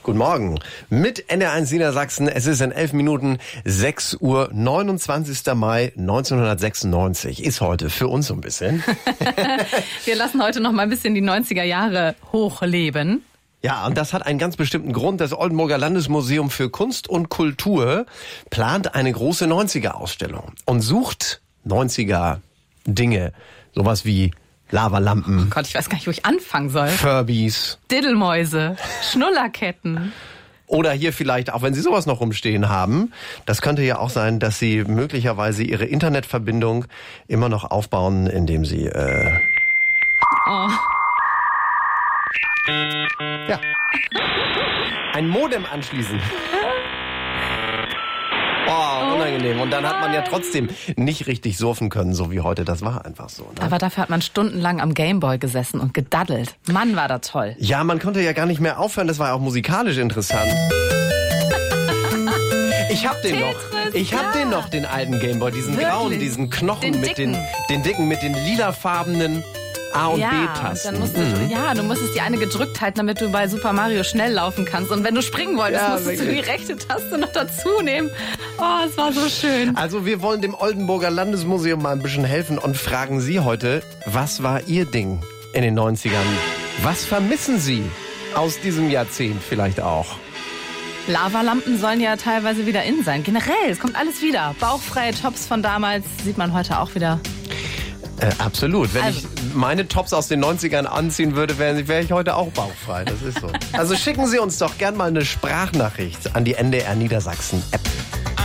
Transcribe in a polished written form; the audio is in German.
Guten Morgen. Mit NDR1 Niedersachsen. Es ist in 11 Minuten 6 Uhr, 29. Mai 1996. Ist heute für uns so ein bisschen. Wir lassen heute noch mal ein bisschen die 90er Jahre hochleben. Ja, und das hat einen ganz bestimmten Grund. Das Oldenburger Landesmuseum für Kunst und Kultur plant eine große 90er-Ausstellung und sucht 90er-Dinge. Sowas wie Lavalampen. Oh Gott, ich weiß gar nicht, wo ich anfangen soll. Furbies. Diddelmäuse, Schnullerketten. Oder hier vielleicht, auch wenn Sie sowas noch rumstehen haben, das könnte ja auch sein, dass Sie möglicherweise Ihre Internetverbindung immer noch aufbauen, indem Sie ja, ein Modem anschließen. Oh, unangenehm. Und dann hat man ja trotzdem nicht richtig surfen können, so wie heute. Das war einfach so. Ne? Aber dafür hat man stundenlang am Gameboy gesessen und gedaddelt. Mann, war das toll. Ja, man konnte ja gar nicht mehr aufhören. Das war auch musikalisch interessant. Ich hab den noch. Ich hab den noch, den alten Gameboy. Diesen grauen, diesen Knochen Den mit dicken. den dicken, mit den lilafarbenen A- und B-Tasten. Dann du musstest die eine gedrückt halten, damit du bei Super Mario schnell laufen kannst. Und wenn du springen wolltest, Ja, musstest wirklich. du die rechte Taste noch dazu nehmen. Oh, es war so schön. Also wir wollen dem Oldenburger Landesmuseum mal ein bisschen helfen und fragen Sie heute, was war Ihr Ding in den 90ern? Was vermissen Sie aus diesem Jahrzehnt vielleicht auch? Lavalampen sollen ja teilweise wieder in sein. Generell, es kommt alles wieder. Bauchfreie Tops von damals sieht man heute auch wieder. Absolut. Wenn Also. ich meine Tops aus den 90ern anziehen würde, wäre ich heute auch bauchfrei. Das ist so. Also schicken Sie uns doch gern mal eine Sprachnachricht an die NDR Niedersachsen App.